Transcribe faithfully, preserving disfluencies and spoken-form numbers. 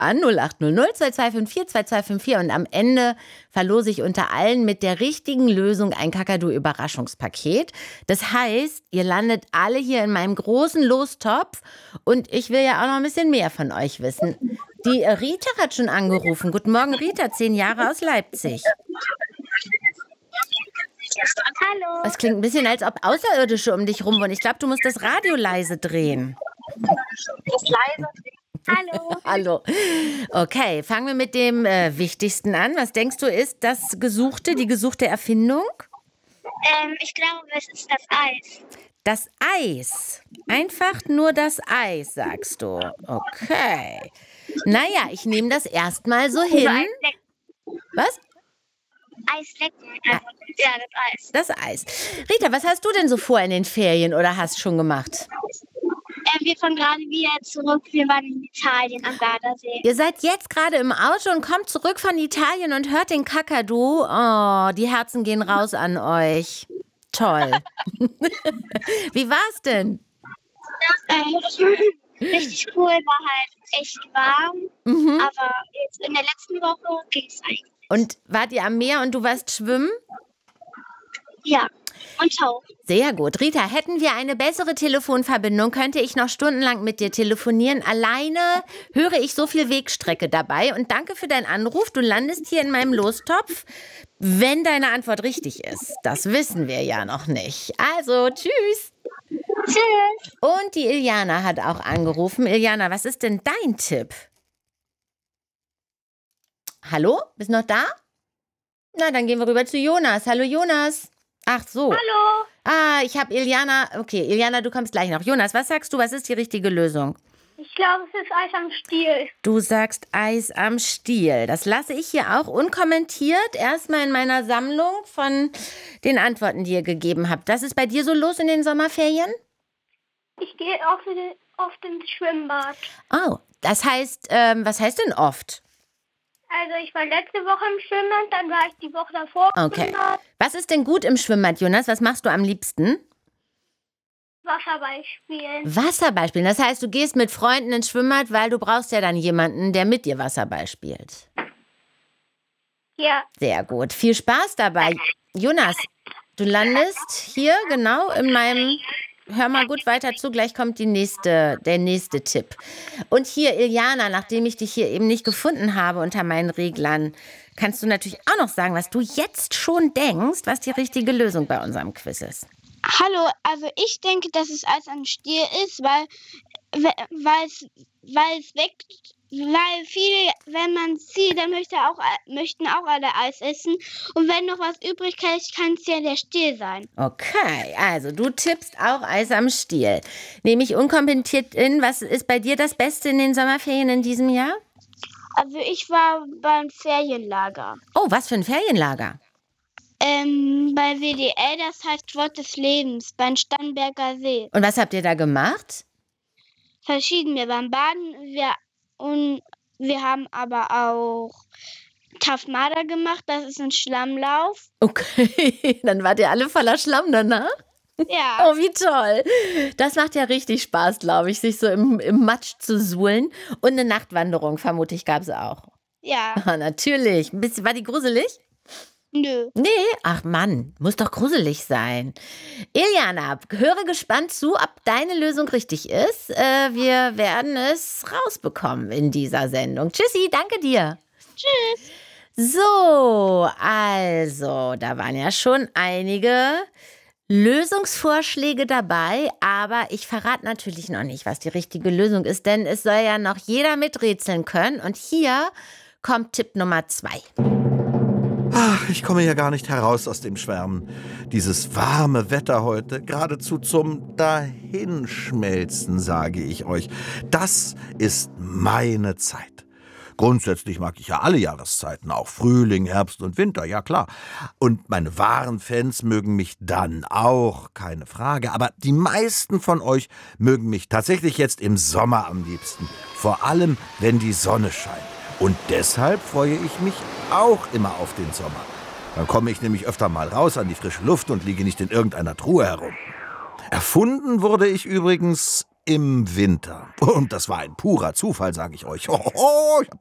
an null acht null null zwei zwei fünf vier zwei zwei fünf vier und am Ende verlose ich unter allen mit der richtigen Lösung ein Kakadu-Überraschungspaket. Das heißt, ihr landet alle hier in meinem großen Lostopf und ich will ja auch noch ein bisschen mehr von euch wissen. Die Rita hat schon angerufen. Guten Morgen, Rita, zehn Jahre aus Leipzig. Hallo. Es klingt ein bisschen, als ob Außerirdische um dich rum wohnen. Ich glaube, du musst das Radio leise drehen. Ist leise. Hallo. Hallo. Okay, fangen wir mit dem äh, Wichtigsten an. Was denkst du, ist das Gesuchte, die gesuchte Erfindung? Ähm, ich glaube, es ist das Eis. Das Eis. Einfach nur das Eis, sagst du. Okay. Naja, ich nehme das erstmal so hin. Was? Eislecken. Also, ja, das Eis. Das Eis. Rita, was hast du denn so vor in den Ferien oder hast schon gemacht? Ähm, wir fahren gerade wieder zurück. Wir waren in Italien am Gardasee. Ihr seid jetzt gerade im Auto und kommt zurück von Italien und hört den Kakadu. Oh, die Herzen gehen raus an euch. Toll. Wie war's denn? Ähm, richtig cool, war halt echt warm. Mhm. Aber jetzt in der letzten Woche ging es eigentlich. Und wart ihr am Meer und du warst schwimmen? Ja, und tauchen. Sehr gut. Rita, hätten wir eine bessere Telefonverbindung, könnte ich noch stundenlang mit dir telefonieren. Alleine höre ich so viel Wegstrecke dabei. Und danke für deinen Anruf. Du landest hier in meinem Lostopf, wenn deine Antwort richtig ist. Das wissen wir ja noch nicht. Also, tschüss. Tschüss. Und die Iliana hat auch angerufen. Iliana, was ist denn dein Tipp? Hallo? Bist du noch da? Na, dann gehen wir rüber zu Jonas. Hallo, Jonas. Ach so. Hallo. Ah, ich habe Iliana. Okay, Iliana, du kommst gleich noch. Jonas, was sagst du? Was ist die richtige Lösung? Ich glaube, es ist Eis am Stiel. Du sagst Eis am Stiel. Das lasse ich hier auch unkommentiert erstmal in meiner Sammlung von den Antworten, die ihr gegeben habt. Was ist bei dir so los in den Sommerferien? Ich gehe oft, oft ins Schwimmbad. Oh, das heißt, ähm, was heißt denn oft? Also ich war letzte Woche im Schwimmbad, dann war ich die Woche davor im Okay. Schwimmbad. Was ist denn gut im Schwimmbad, Jonas? Was machst du am liebsten? Wasserball spielen. Wasserball spielen. Das heißt, du gehst mit Freunden ins Schwimmbad, weil du brauchst ja dann jemanden, der mit dir Wasserball spielt. Ja. Sehr gut. Viel Spaß dabei. Jonas, du landest hier genau in meinem... Hör mal gut weiter zu, gleich kommt die nächste, der nächste Tipp. Und hier, Iliana, nachdem ich dich hier eben nicht gefunden habe unter meinen Reglern, kannst du natürlich auch noch sagen, was du jetzt schon denkst, was die richtige Lösung bei unserem Quiz ist. Hallo, also ich denke, dass es Eis am Stiel ist, weil, weil, es, weil es weckt, weil viele, wenn man sieht, dann möchte auch, möchten auch alle Eis essen. Und wenn noch was übrig ist, kann es ja der Stiel sein. Okay, also du tippst auch Eis am Stiel. Nehme ich unkommentiert in, was ist bei dir das Beste in den Sommerferien in diesem Jahr? Also ich war beim Ferienlager. Oh, was für ein Ferienlager? Ähm, bei W D L, das heißt Wort des Lebens, beim Starnberger See. Und was habt ihr da gemacht? Verschieden. Wir waren baden, wir, und wir haben aber auch Tafmada gemacht, das ist ein Schlammlauf. Okay, dann wart ihr alle voller Schlamm danach? Ja. Oh, wie toll. Das macht ja richtig Spaß, glaube ich, sich so im, im Matsch zu suhlen. Und eine Nachtwanderung, vermute ich, gab es auch. Ja. Ah, natürlich. Bisschen- War die gruselig? Nö. Nee, ach Mann, muss doch gruselig sein. Iliana, höre gespannt zu, ob deine Lösung richtig ist. Äh, wir werden es rausbekommen in dieser Sendung. Tschüssi, danke dir. Tschüss. So, also, da waren ja schon einige Lösungsvorschläge dabei, aber ich verrate natürlich noch nicht, was die richtige Lösung ist, denn es soll ja noch jeder miträtseln können. Und hier kommt Tipp Nummer zwei. Ach, ich komme ja gar nicht heraus aus dem Schwärmen. Dieses warme Wetter heute, geradezu zum Dahinschmelzen, sage ich euch. Das ist meine Zeit. Grundsätzlich mag ich ja alle Jahreszeiten, auch Frühling, Herbst und Winter, ja klar. Und meine wahren Fans mögen mich dann auch, keine Frage. Aber die meisten von euch mögen mich tatsächlich jetzt im Sommer am liebsten. Vor allem, wenn die Sonne scheint. Und deshalb freue ich mich auch immer auf den Sommer. Dann komme ich nämlich öfter mal raus an die frische Luft und liege nicht in irgendeiner Truhe herum. Erfunden wurde ich übrigens im Winter. Und das war ein purer Zufall, sage ich euch. Hohoho, ich hab